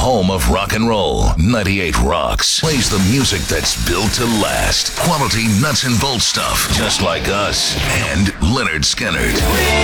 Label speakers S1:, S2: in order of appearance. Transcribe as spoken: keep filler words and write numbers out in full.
S1: home of rock and roll. ninety-eight Rocks plays the music that's built to last. Quality nuts and bolts stuff, just like us. And Leonard Skinner.